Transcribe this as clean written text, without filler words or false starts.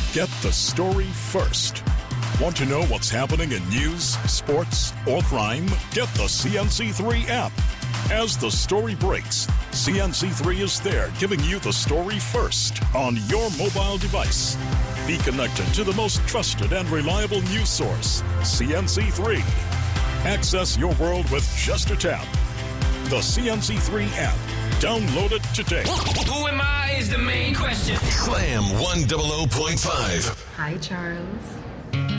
Get the story first. Want to know what's happening in news, sports, or crime? Get the CNC3 app. As the story breaks, CNC3 is there giving you the story first on your mobile device. Be connected to the most trusted and reliable news source, CNC3. Access your world with just a tap. The CNC3 app. Download it today. Who am I is the main question. Slam 100.5. Hi, Charles.